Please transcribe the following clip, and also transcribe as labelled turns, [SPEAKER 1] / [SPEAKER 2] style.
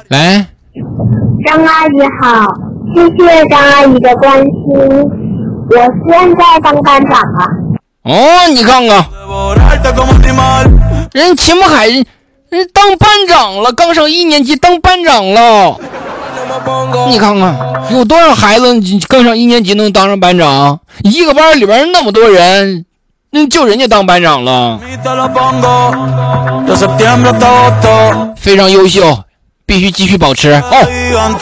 [SPEAKER 1] 来，
[SPEAKER 2] 张阿姨好，谢谢张阿姨的关心。我现在当班长了。
[SPEAKER 1] 哦，你看看，人秦墨海人当班长了，刚上1年级当班长了。你看看，有多少孩子刚上1年级能当上班长？一个班里边那么多人，就人家当班长了，非常优秀，必须继续保持哦。